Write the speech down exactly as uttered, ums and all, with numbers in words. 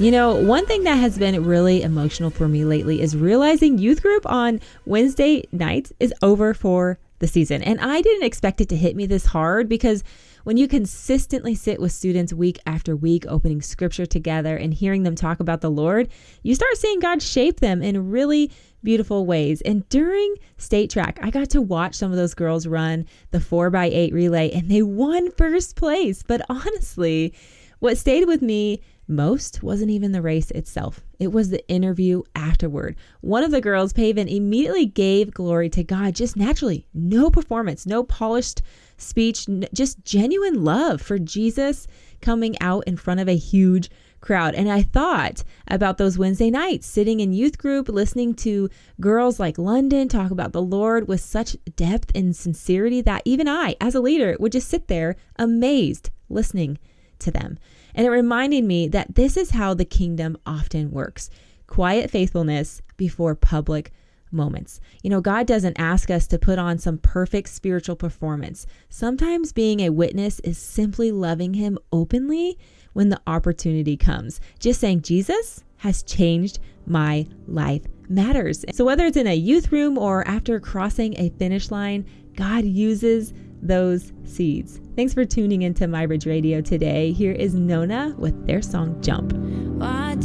You know, one thing that has been really emotional for me lately is realizing youth group on Wednesday nights is over for the season. And I didn't expect it to hit me this hard, because when you consistently sit with students week after week, opening scripture together and hearing them talk about the Lord, you start seeing God shape them in really beautiful ways. And during state track, I got to watch some of those girls run the four by eight relay, and they won first place. But honestly, what stayed with me most wasn't even the race itself. It was the interview afterward. One of the girls, Paven, immediately gave glory to God just naturally. No performance, no polished speech, n- just genuine love for Jesus coming out in front of a huge crowd. And I thought about those Wednesday nights sitting in youth group, listening to girls like London talk about the Lord with such depth and sincerity that even I, as a leader, would just sit there amazed listening to them. And it reminded me that this is how the kingdom often works. Quiet faithfulness before public moments. You know, God doesn't ask us to put on some perfect spiritual performance. Sometimes being a witness is simply loving him openly when the opportunity comes. Just saying, Jesus has changed my life matters. So whether it's in a youth room or after crossing a finish line, God uses those seeds. Thanks for tuning into My Bridge Radio today. Here is Nona with their song Jump.